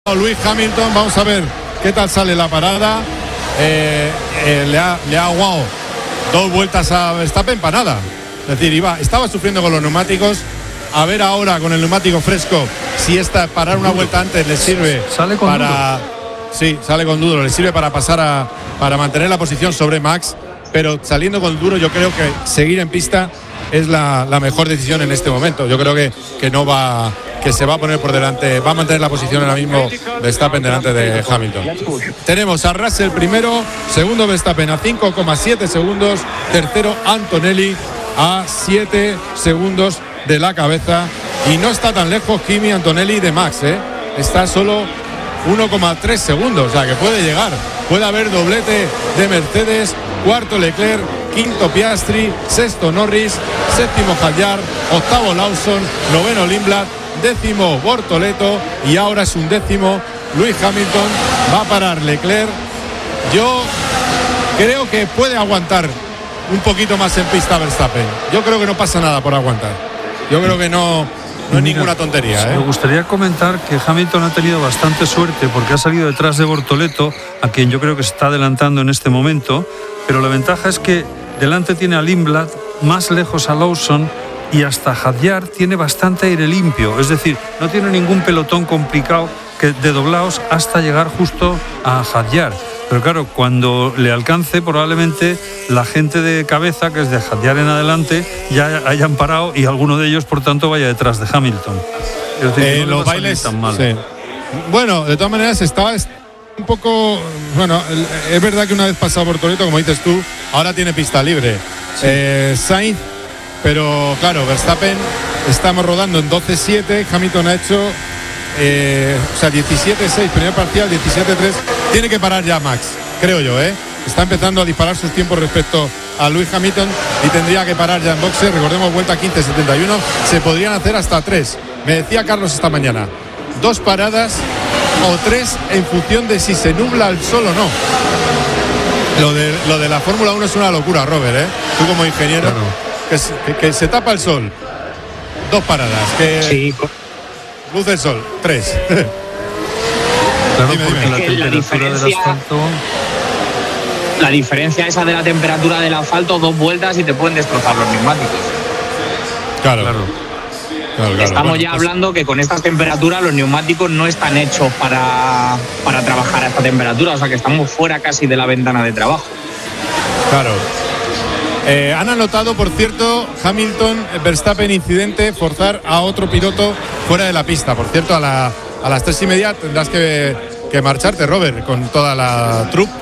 Lewis Hamilton, vamos a ver qué tal sale la parada. Le ha aguado 2 vueltas a Verstappen para nada. Es decir, estaba sufriendo con los neumáticos. A ver ahora con el neumático fresco si parar una vuelta antes le sirve para. Sí, sale con duro, le sirve para pasar para mantener la posición sobre Max, pero saliendo con duro yo creo que seguir en pista es la mejor decisión en este momento. Yo creo que se va a poner por delante, va a mantener la posición ahora mismo Verstappen delante de Hamilton. Tenemos a Russell primero, segundo Verstappen a 5,7 segundos, tercero Antonelli a 7 segundos de la cabeza, y no está tan lejos Kimi Antonelli de Max, está solo 1,3 segundos, o sea que puede llegar, puede haber doblete de Mercedes, cuarto Leclerc, quinto Piastri, sexto Norris, séptimo Hadjar, octavo Lawson, noveno Lindblad, décimo Bortoleto y ahora es 11º Lewis Hamilton. Va a parar Leclerc. Yo creo que puede aguantar un poquito más en pista Verstappen. Yo creo que no pasa nada por aguantar. Yo creo que no es ninguna tontería. Me gustaría comentar que Hamilton ha tenido bastante suerte porque ha salido detrás de Bortoleto, a quien yo creo que se está adelantando en este momento, pero la ventaja es que delante tiene a Lindblad, más lejos a Lawson, y hasta Hadjar tiene bastante aire limpio, es decir, no tiene ningún pelotón complicado de doblados hasta llegar justo a Hadjar. Pero claro, cuando le alcance, probablemente la gente de cabeza, que es de Hadjar en adelante, ya hayan parado y alguno de ellos, por tanto, vaya detrás de Hamilton. Es decir, no los bailes tan mal. Sí. Bueno, de todas maneras estaba un poco. Bueno, es verdad que una vez pasado Bortoleto, como dices tú, ahora tiene pista libre. Sí. Sainz, pero claro, Verstappen estamos rodando en 12.7, Hamilton ha hecho 17.6, primer parcial, 17.3. Tiene que parar ya Max, creo yo, está empezando a disparar sus tiempos respecto a Lewis Hamilton y tendría que parar ya en boxes. Recordemos, vuelta 15.71, se podrían hacer hasta 3. Me decía Carlos esta mañana, 2 paradas o 3 en función de si se nubla el sol o no. Lo de la Fórmula 1 es una locura, Robert, tú como ingeniero. Claro. Que se tapa el sol, 2 paradas, que sí. Luce el sol, 3. Claro, porque la temperatura del asfalto. La diferencia esa de la temperatura del asfalto, 2 vueltas y te pueden destrozar los neumáticos. Claro. Estamos ya hablando que con estas temperaturas los neumáticos no están hechos para trabajar a esta temperatura, o sea que estamos fuera casi de la ventana de trabajo. Claro. Han anotado, por cierto, Hamilton, Verstappen, incidente, forzar a otro piloto fuera de la pista. Por cierto, a las 3:30 tendrás que marcharte, Robert, con toda la troupe.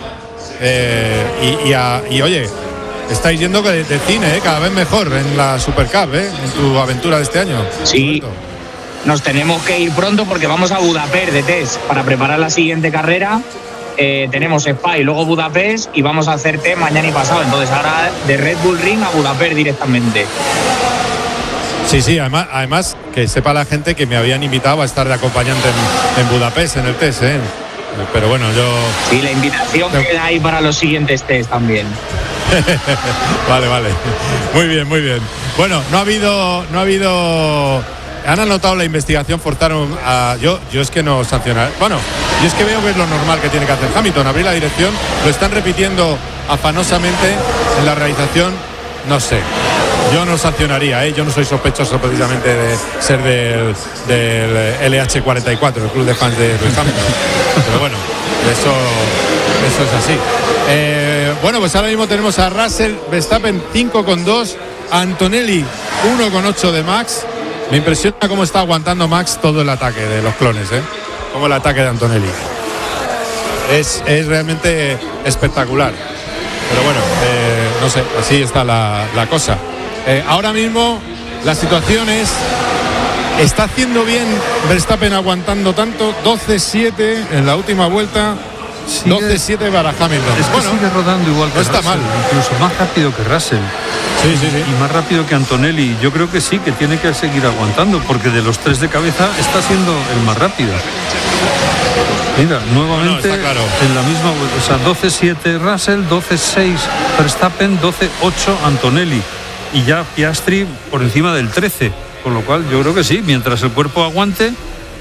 Y oye, estáis yendo de cine, cada vez mejor en la Super Cup, en tu aventura de este año. Sí, nos tenemos que ir pronto porque vamos a Budapest de test para preparar la siguiente carrera. Tenemos Spa y luego Budapest y vamos a hacer test mañana y pasado. Entonces ahora de Red Bull Ring a Budapest directamente. Sí, además que sepa la gente que me habían invitado a estar de acompañante en Budapest en el test, pero bueno, yo... Sí, la invitación queda ahí para los siguientes test también. Vale. Muy bien. Bueno, no ha habido... Han anotado la investigación, forzaron a... Yo es que no sancionar. Bueno, yo es que veo que es lo normal que tiene que hacer Hamilton, abrir la dirección. Lo están repitiendo afanosamente en la realización. No sé. Yo no sancionaría, yo no soy sospechoso precisamente de ser del LH44, el club de fans de Lewis Hamilton. Pero bueno, eso es así. Bueno, pues ahora mismo tenemos a Russell, Verstappen 5,2, Antonelli 1,8 de Max. Me impresiona cómo está aguantando Max todo el ataque de los clones, como el ataque de Antonelli. Es realmente espectacular. Pero bueno, no sé, así está la cosa. Ahora mismo la situación está haciendo bien Verstappen aguantando tanto, 12.7 en la última vuelta, 12.7 para Hamilton. Es que sigue rodando igual que no está Russell, mal. Incluso más rápido que Russell. Sí. Y más rápido que Antonelli. Yo creo que sí, que tiene que seguir aguantando, porque de los 3 de cabeza está siendo el más rápido. Mira, nuevamente claro. En la misma vuelta, o sea, 12.7 Russell, 12.6 Verstappen, 12.8 Antonelli. Y ya Piastri por encima del 13, con lo cual yo creo que sí, mientras el cuerpo aguante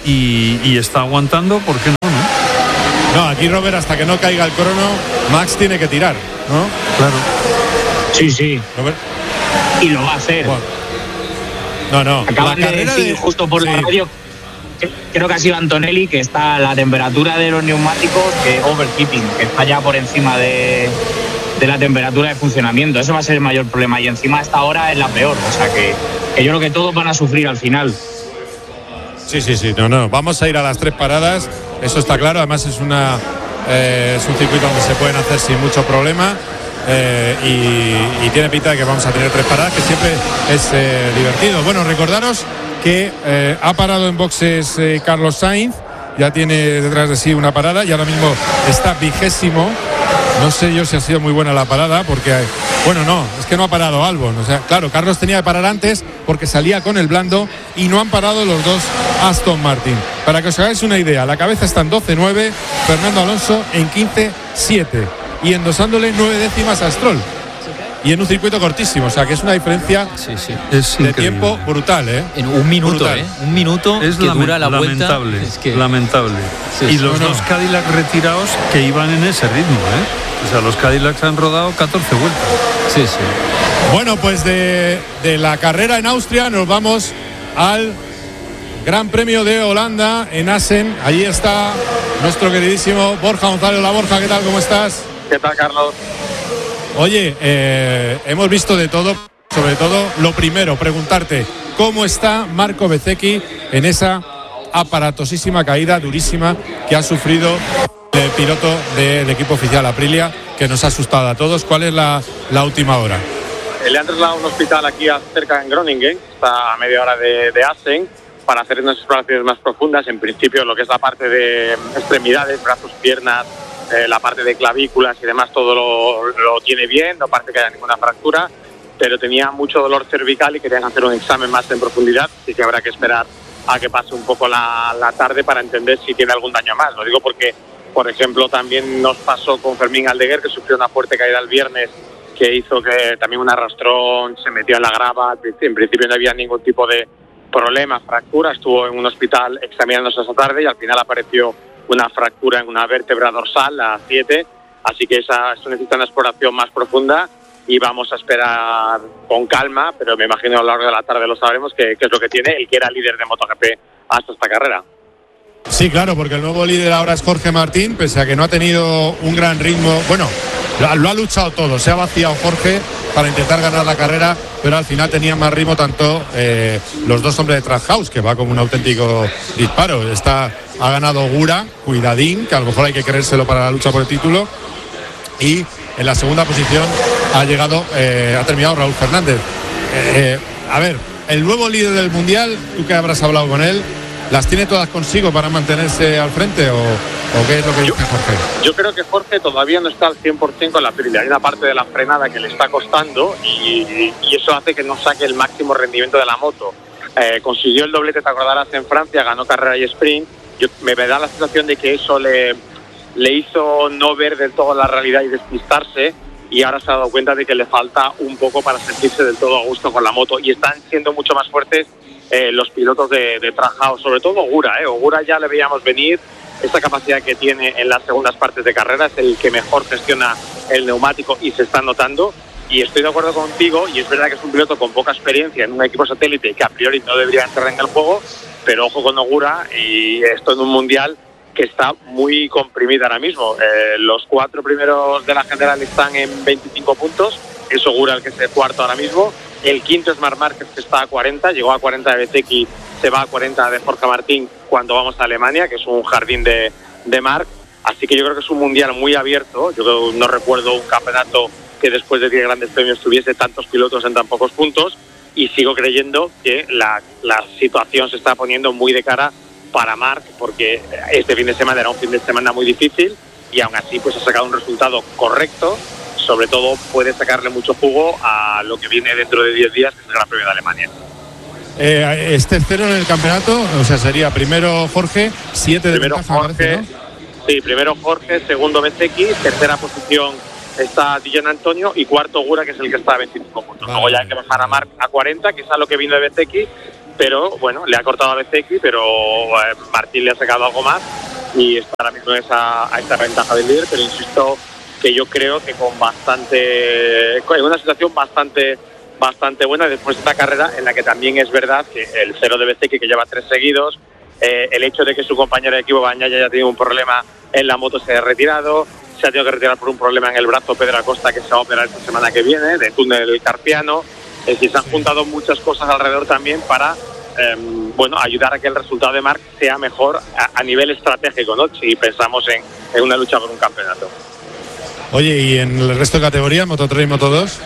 y está aguantando, ¿por qué no? No, aquí Robert, hasta que no caiga el crono, Max tiene que tirar, ¿no? Claro. Sí. Robert. Y lo va a hacer. Bueno. No. Acaban de decir justo por la radio, creo que ha sido Antonelli, que está la temperatura de los neumáticos, que overheating, que está ya por encima de la temperatura de funcionamiento. Eso va a ser el mayor problema. Y encima esta hora es la peor. O sea que yo creo que todos van a sufrir al final. Sí. No. Vamos a ir a las 3 paradas. Eso está claro. Además es un circuito donde se pueden hacer sin mucho problema. Y tiene pinta de que vamos a tener 3 paradas, que siempre es divertido. Bueno, recordaros que ha parado en boxes Carlos Sainz. Ya tiene detrás de sí una parada y ahora mismo está 20º. No sé yo si ha sido muy buena la parada, porque, bueno, no, es que no ha parado Albon. O sea, claro, Carlos tenía que parar antes porque salía con el blando y no han parado los dos Aston Martin. Para que os hagáis una idea, la cabeza está en 12.9, Fernando Alonso en 15.7 y endosándole 9 décimas a Stroll. Y en un circuito cortísimo, o sea que es una diferencia de tiempo brutal, ¿eh? En un minuto, brutal. Un minuto es que dura la lamentable, vuelta. Es que... lamentable. Y los dos Cadillac retirados que iban en ese ritmo, ¿eh? O sea, los Cadillacs han rodado 14 vueltas. Sí. Bueno, pues de la carrera en Austria nos vamos al Gran Premio de Holanda en Assen. Allí está nuestro queridísimo Borja González. Hola Borja, ¿qué tal? ¿Cómo estás? ¿Qué tal, Carlos? Oye, hemos visto de todo, sobre todo lo primero, preguntarte cómo está Marco Bezzecchi en esa aparatosísima caída durísima que ha sufrido el piloto del equipo oficial Aprilia, que nos ha asustado a todos. ¿Cuál es la última hora? Le han trasladado a un hospital aquí cerca en Groningen, está a media hora de Assen, para hacer unas exploraciones más profundas. En principio, lo que es la parte de extremidades, brazos, piernas, la parte de clavículas y demás, todo lo tiene bien, no parece que haya ninguna fractura, pero tenía mucho dolor cervical y querían hacer un examen más en profundidad, así que habrá que esperar a que pase un poco la tarde para entender si tiene algún daño más. Lo digo porque, por ejemplo, también nos pasó con Fermín Aldeguer, que sufrió una fuerte caída el viernes, que hizo que también un arrastrón, se metió en la grava. En principio no había ningún tipo de problema, fractura, estuvo en un hospital examinándose esa tarde y al final apareció una fractura en una vértebra dorsal, la 7, así que eso necesita una exploración más profunda y vamos a esperar con calma, pero me imagino a lo largo de la tarde lo sabremos qué es lo que tiene el que era líder de MotoGP hasta esta carrera. Sí, claro, porque el nuevo líder ahora es Jorge Martín, pese a que no ha tenido un gran ritmo. Bueno, lo ha luchado todo, se ha vaciado Jorge para intentar ganar la carrera, pero al final tenía más ritmo tanto los dos hombres de Trackhouse, que va como un auténtico disparo. Ha ganado Gura, cuidadín, que a lo mejor hay que creérselo para la lucha por el título, y en la segunda posición ha terminado Raúl Fernández. A ver, el nuevo líder del Mundial, tú que habrás hablado con él, ¿las tiene todas consigo para mantenerse al frente o qué es lo que dice Jorge? Yo creo que Jorge todavía no está al 100% con la Aprilia. Hay una parte de la frenada que le está costando y eso hace que no saque el máximo rendimiento de la moto. Consiguió el doblete, te acordarás, en Francia, ganó carrera y sprint. Me da la sensación de que eso le hizo no ver del todo la realidad y despistarse, y ahora se ha dado cuenta de que le falta un poco para sentirse del todo a gusto con la moto, y están siendo mucho más fuertes los pilotos de Trackhouse, sobre todo Ogura. Ogura ya le veíamos venir, esta capacidad que tiene en las segundas partes de carrera, es el que mejor gestiona el neumático y se está notando, y estoy de acuerdo contigo, y es verdad que es un piloto con poca experiencia en un equipo satélite que a priori no debería entrar en el juego, pero ojo con Ogura, y esto en un mundial que está muy comprimido ahora mismo. Los 4 primeros de la general están en 25 puntos, es Ogura el que es el cuarto ahora mismo, el quinto es Marc Márquez, que está a 40, llegó a 40 de Bezzecchi, se va a 40 de Jorge Martín cuando vamos a Alemania, que es un jardín de Marc, así que yo creo que es un mundial muy abierto. Yo no recuerdo un campeonato que después de 10 grandes premios tuviese tantos pilotos en tan pocos puntos, y sigo creyendo que la situación se está poniendo muy de cara para Marc, porque este fin de semana era un fin de semana muy difícil y aún así pues ha sacado un resultado correcto. Sobre todo puede sacarle mucho jugo a lo que viene dentro de 10 días, que es el Gran Premio de Alemania. Es tercero en el campeonato, o sea, sería primero Jorge, 7 de ventaja, Jorge, parece, ¿no? Sí, primero Jorge, segundo Bezzecchi, tercera posición está Di Giannantonio y cuarto Ogura, que es el que está a 25 puntos. Luego ya hay que bajar a Marc a 40, que es a lo que vino de Bezzecchi, pero bueno, le ha cortado a Bezzecchi, pero Martín le ha sacado algo más y está ahora mismo a esta ventaja del líder, pero insisto que yo creo que con una situación bastante buena después de esta carrera en la que también es verdad que el cero de Bezzecchi, que lleva 3 seguidos, el hecho de que su compañero de equipo Bagnaia ya tiene un problema en la moto, se ha retirado, se ha tenido que retirar por un problema en el brazo Pedro Acosta, que se va a operar esta semana que viene, de túnel carpiano. Es decir, se han juntado muchas cosas alrededor también para ayudar a que el resultado de Marc sea mejor a nivel estratégico, ¿no? Si pensamos en una lucha por un campeonato. Oye, ¿y en el resto de categorías, Moto 3 y Moto 2?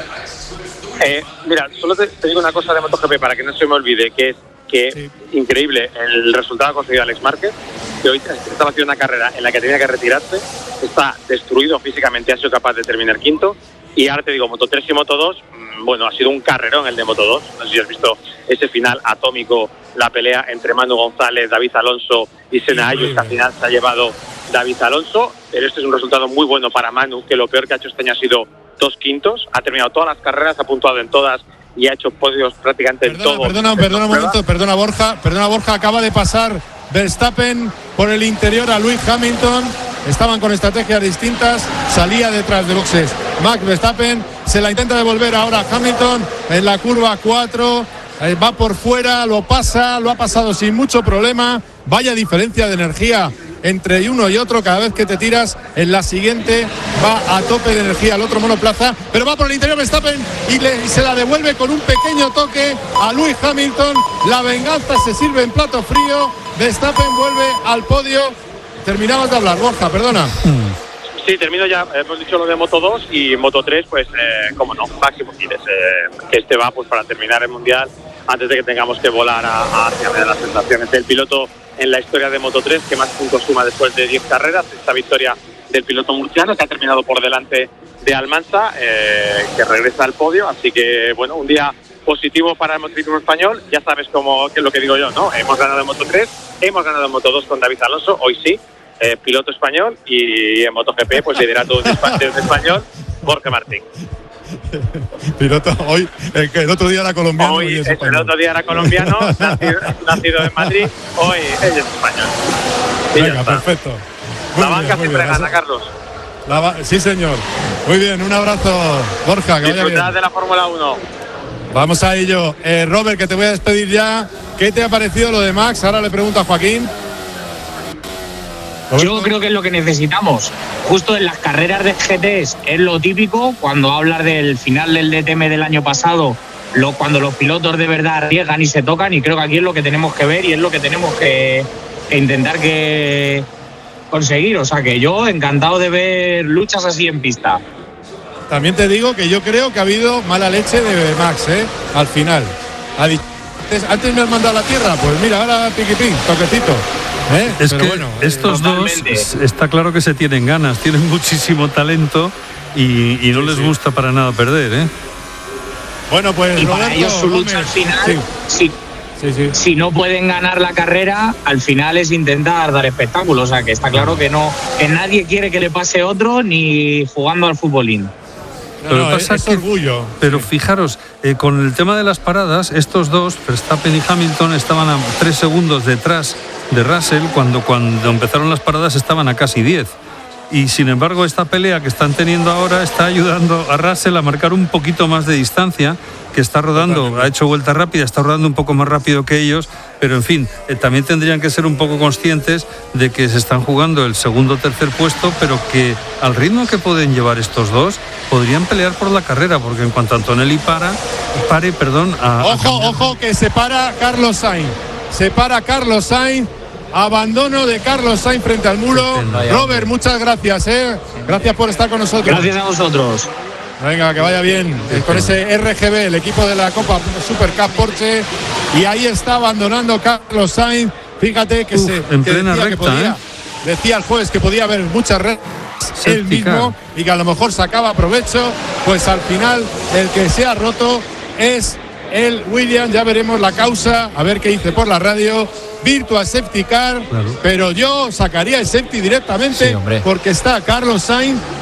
Mira, solo te digo una cosa de MotoGP para que no se me olvide, que es que increíble el resultado que ha conseguido Alex Márquez, que hoy estaba haciendo una carrera en la que tenía que retirarse, está destruido físicamente, ha sido capaz de terminar quinto. Y ahora te digo, Moto 3 y Moto 2, bueno, ha sido un carrerón el de Moto 2. No sé si has visto ese final atómico, la pelea entre Manu González, David Alonso y Senna Ayus, que al final se ha llevado David Alonso. Pero este es un resultado muy bueno para Manu, que lo peor que ha hecho este año ha sido 2 quintos. Ha terminado todas las carreras, ha puntuado en todas y ha hecho podios prácticamente en todo. Perdona un momento, perdona Borja, acaba de pasar Verstappen por el interior a Lewis Hamilton. Estaban con estrategias distintas, salía detrás de boxes Max Verstappen, se la intenta devolver ahora a Hamilton en la curva 4, va por fuera, lo ha pasado sin mucho problema. Vaya diferencia de energía entre uno y otro, cada vez que te tiras en la siguiente va a tope de energía el otro monoplaza, pero va por el interior Verstappen y se la devuelve con un pequeño toque a Lewis Hamilton. La venganza se sirve en plato frío, Verstappen vuelve al podio. Terminabas de hablar, Borja, perdona. Sí, termino ya, hemos dicho lo de Moto 2 y Moto 3, pues, cómo no, Máximo Giles, que este va pues para terminar el Mundial antes de que tengamos que volar hacia las sensaciones del piloto en la historia de Moto 3, que más puntos suma después de 10 carreras, esta victoria del piloto murciano, que ha terminado por delante de Almansa, que regresa al podio, así que, bueno, un día positivo para el motociclismo español. Ya sabes qué es lo que digo yo, ¿no? Hemos ganado en Moto 3, hemos ganado en Moto 2 con David Alonso, hoy sí, piloto español, y en MotoGP pues liderato de español, Jorge Martín. Piloto hoy, el otro día era colombiano. Hoy el otro día era colombiano, nacido en Madrid, hoy ella es español. Venga, perfecto. La banca siempre gana, Carlos. Sí, señor. Muy bien, un abrazo, Borja, que vaya bien. Disfrutad de la Fórmula 1. Vamos a ello. Robert, que te voy a despedir ya. ¿Qué te ha parecido lo de Max? Ahora le pregunto a Joaquín. Yo creo que es lo que necesitamos. Justo en las carreras de GTs es lo típico. Cuando hablas del final del DTM del año pasado, cuando los pilotos de verdad arriesgan y se tocan, y creo que aquí es lo que tenemos que ver y es lo que tenemos que intentar conseguir. O sea que yo encantado de ver luchas así en pista. También te digo que yo creo que ha habido mala leche de Max, al final. Antes me has mandado a la tierra, pues mira, ahora piquitín, toquecito. Es pero que bueno, estos totalmente. dos está claro que se tienen ganas, tienen muchísimo talento y no les gusta para nada perder, Bueno, pues y Roberto, para ellos su lucha al final, sí. si no pueden ganar la carrera, al final es intentar dar espectáculo. O sea que está claro que nadie quiere que le pase otro ni jugando al futbolín. Pero pasa es orgullo. Pero fijaros, con el tema de las paradas, estos dos, Verstappen y Hamilton, estaban a 3 segundos detrás de Russell, cuando empezaron las paradas estaban a casi 10. Y sin embargo, esta pelea que están teniendo ahora está ayudando a Russell a marcar un poquito más de distancia, que está rodando, ha hecho vuelta rápida, está rodando un poco más rápido que ellos, pero en fin, también tendrían que ser un poco conscientes de que se están jugando el segundo o tercer puesto, pero que al ritmo que pueden llevar estos dos, podrían pelear por la carrera, porque en cuanto Antonelli pare, Ojo, que se para Carlos Sainz. Abandono de Carlos Sainz frente al muro. Robert, muchas gracias, Gracias por estar con nosotros. Gracias a vosotros. Venga, que vaya bien con ese RGB, el equipo de la Copa Super Cup Porsche. Y ahí está abandonando Carlos Sainz. Fíjate que en plena recta, decía el jueves que podía haber muchas redes él mismo y que a lo mejor sacaba provecho. Pues al final el que se ha roto es el Williams. Ya veremos la causa, a ver qué dice por la radio. Virtual Safety Car, claro. Pero yo sacaría el safety directamente, porque está Carlos Sainz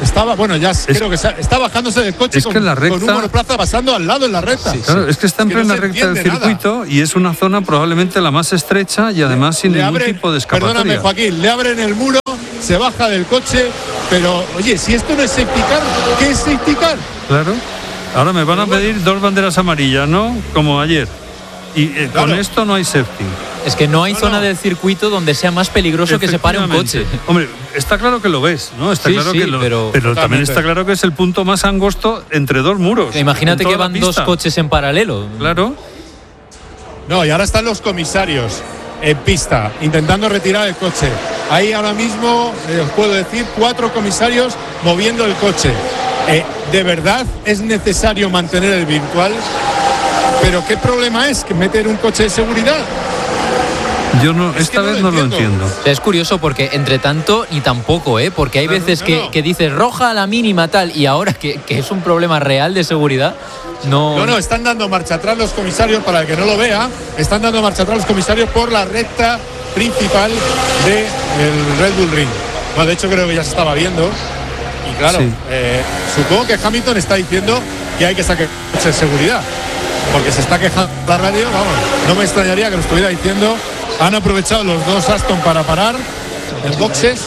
Estaba, bueno, ya creo que está bajándose del coche con un monoplaza pasando al lado en la recta. Sí, claro, es que está en plena recta del circuito y es una zona probablemente la más estrecha y además sin ningún tipo de escapatoria. Perdóname, Joaquín, le abren el muro, se baja del coche, pero oye, si esto no es safety car, ¿qué es safety car? Claro, ahora me van a pedir 2 banderas amarillas, ¿no? Como ayer. Y con esto no hay safety. Es que no hay zona del circuito donde sea más peligroso que se pare un coche. Hombre, está claro que lo ves, ¿no? Está claro que pero también está claro que es el punto más angosto entre 2 muros. Imagínate que van 2 coches en paralelo. Claro. No, y ahora están los comisarios en pista intentando retirar el coche. Ahí ahora mismo os puedo decir 4 comisarios moviendo el coche. ¿De verdad es necesario mantener el virtual? ¿Pero qué problema es que meter un coche de seguridad? Yo no, esta vez no lo entiendo. O sea, es curioso porque entre tanto ni tampoco, porque hay veces que dices roja a la mínima tal y ahora que es un problema real de seguridad. No, están dando marcha atrás los comisarios, para el que no lo vea, están dando marcha atrás los comisarios por la recta principal del Red Bull Ring. Bueno, de hecho creo que ya se estaba viendo. Y claro, supongo que Hamilton está diciendo que hay que sacar el coche de seguridad. Porque se está quejando la radio, vamos, no me extrañaría que lo estuviera diciendo. Han aprovechado los 2 Aston para parar en boxes.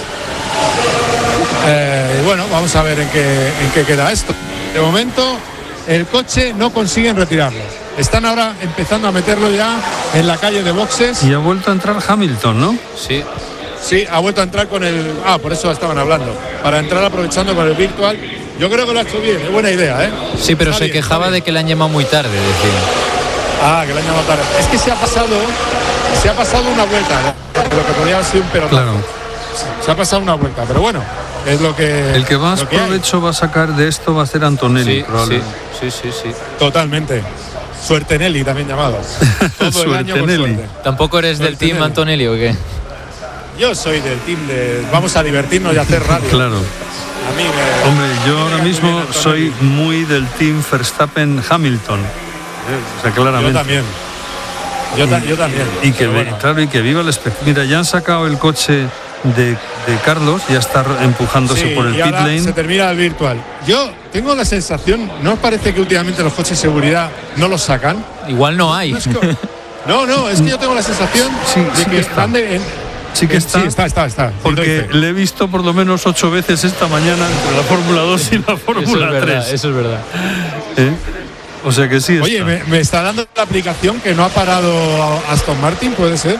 Y bueno, vamos a ver en qué queda esto. De momento, el coche no consiguen retirarlo. Están ahora empezando a meterlo ya en la calle de boxes. Y ha vuelto a entrar Hamilton, ¿no? Sí. Sí, ha vuelto a entrar con el... por eso estaban hablando. Para entrar aprovechando con el virtual. Yo creo que lo ha hecho bien, es buena idea, Sí, pero se quejaba de que le han llamado muy tarde, decía. Que le han llamado tarde. Es que se ha pasado una vuelta, lo que podría haber sido un pelotón. Claro. Se ha pasado una vuelta, pero bueno, es lo que... El que más provecho va a sacar de esto va a ser Antonelli, probablemente. Sí. Totalmente. Suertenelli también llamado. Todo el año con suerte. ¿Tampoco eres del team Antonelli o qué? Yo soy del team de vamos a divertirnos y hacer radio. Claro. Hombre, yo ahora mismo soy muy del team Verstappen-Hamilton. O sea, claramente. Yo también. Y que viva el espectáculo. Mira, ya han sacado el coche de Carlos, ya está empujándose por el pit lane. Se termina el virtual. Yo tengo la sensación, ¿no os parece que últimamente los coches de seguridad no los sacan? Igual no hay. No, es que yo tengo la sensación de que están Sí que está. Sí, está. Porque le he visto por lo menos 8 veces esta mañana entre la Fórmula 2 y la Fórmula 3. Eso es verdad. O sea que sí está. Oye, me está dando la aplicación que no ha parado Aston Martin, ¿puede ser?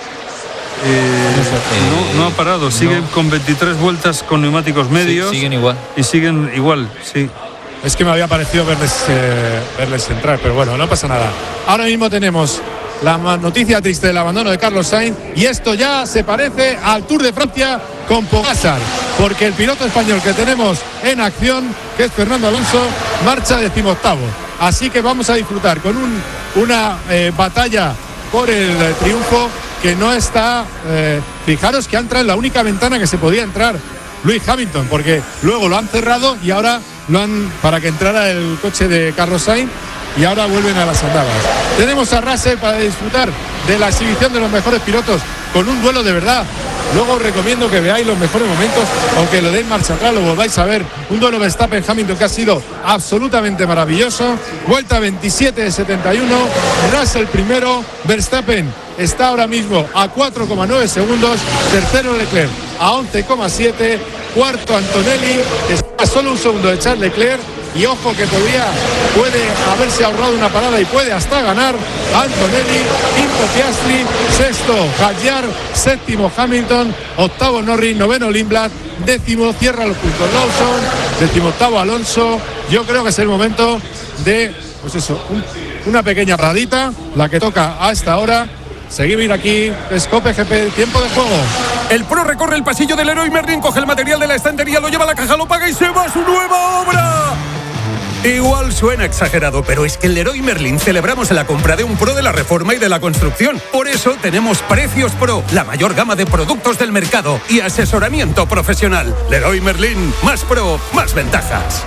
No ha parado. Siguen con 23 vueltas con neumáticos medios. Siguen igual. Y siguen igual, sí. Es que me había parecido verles entrar, pero bueno, no pasa nada. Ahora mismo tenemos la noticia triste del abandono de Carlos Sainz y esto ya se parece al Tour de Francia con Pogačar, porque el piloto español que tenemos en acción, que es Fernando Alonso, marcha 18º. Así que vamos a disfrutar con una batalla por el triunfo que no está... fijaros que ha entrado en la única ventana que se podía entrar Lewis Hamilton, porque luego lo han cerrado y ahora para que entrara el coche de Carlos Sainz, y ahora vuelven a las andadas. Tenemos a Russell para disfrutar de la exhibición de los mejores pilotos con un duelo de verdad. Luego os recomiendo que veáis los mejores momentos, aunque lo deis marcha atrás, lo volváis a ver. Un duelo Verstappen-Hamilton que ha sido absolutamente maravilloso. Vuelta 27 de 71, Russell primero, Verstappen está ahora mismo a 4,9 segundos, tercero Leclerc a 11,7, cuarto Antonelli, está a solo un segundo de Charles Leclerc. Y ojo que puede haberse ahorrado una parada y puede hasta ganar Antonelli, quinto Piastri, sexto Hadjar, séptimo Hamilton, octavo Norris, noveno Lindblad, décimo cierra los puntos Lawson, decimoctavo Alonso. Yo creo que es el momento de, una pequeña paradita, la que toca a esta hora. Seguimos aquí, Scope GP, tiempo de juego. El pro recorre el pasillo del Leroy Merlin, coge el material de la estantería, lo lleva a la caja, lo paga y se va a su nueva obra. Igual suena exagerado, pero es que en Leroy Merlin celebramos la compra de un pro de la reforma y de la construcción. Por eso tenemos Precios Pro, la mayor gama de productos del mercado y asesoramiento profesional. Leroy Merlin, más pro, más ventajas.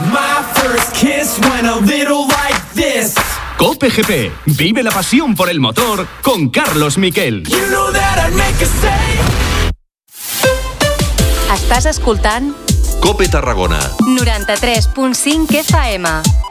COPE GP, vive la pasión por el motor con Carlos Miquel. Estàs escoltant COPE Tarragona. 93.5 FM.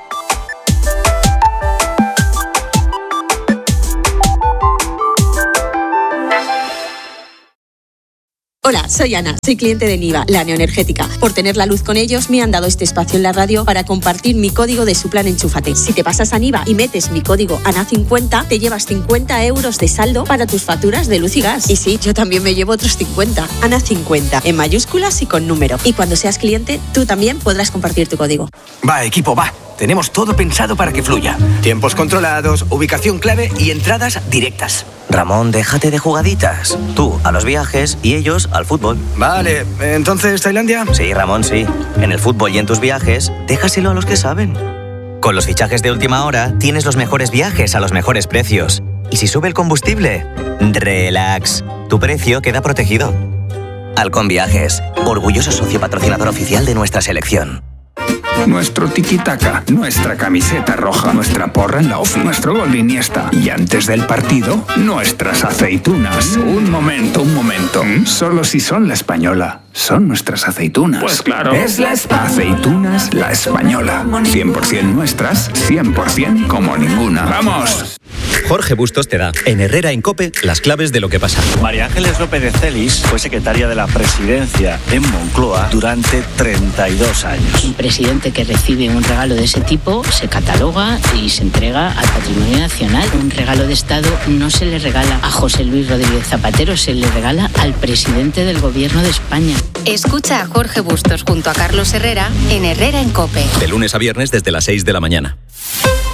Hola, soy Ana, soy cliente de Niva, la neoenergética. Por tener la luz con ellos, me han dado este espacio en la radio para compartir mi código de su plan Enchúfate. Si te pasas a Niva y metes mi código ANA50, te llevas 50 euros de saldo para tus facturas de luz y gas. Y sí, yo también me llevo otros 50. ANA50, en mayúsculas y con número. Y cuando seas cliente, tú también podrás compartir tu código. Va, equipo, va. Tenemos todo pensado para que fluya. Tiempos controlados, ubicación clave y entradas directas. Ramón, déjate de jugaditas. Tú a los viajes y ellos al fútbol. Vale, ¿entonces Tailandia? Sí, Ramón, sí. En el fútbol y en tus viajes, déjaselo a los que saben. Con los fichajes de última hora, tienes los mejores viajes a los mejores precios. Y si sube el combustible, relax. Tu precio queda protegido. Halcón Viajes, orgulloso socio patrocinador oficial de nuestra selección. Nuestro tiki-taka, nuestra camiseta roja, nuestra porra en la ofi, nuestro gol de Iniesta. Y antes del partido, nuestras aceitunas. Un momento. Solo si son La Española. Son nuestras aceitunas. Pues claro. Es Aceitunas La Española. 100% nuestras, 100% como ninguna. ¡Vamos! Jorge Bustos te da, en Herrera en COPE, las claves de lo que pasa. María Ángeles López de Celis fue secretaria de la Presidencia en Moncloa durante 32 años. Un presidente que recibe un regalo de ese tipo se cataloga y se entrega al patrimonio nacional. Un regalo de Estado no se le regala a José Luis Rodríguez Zapatero, se le regala al presidente del Gobierno de España. Escucha a Jorge Bustos junto a Carlos Herrera en Herrera en COPE. De lunes a viernes desde las 6 de la mañana.